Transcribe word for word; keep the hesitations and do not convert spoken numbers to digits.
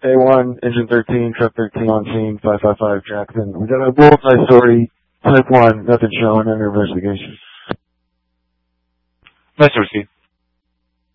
A one, Engine thirteen, Truck thirteen on scene, five five five Jackson. We got a multi-story, type one, nothing showing under investigation. Nice to receive.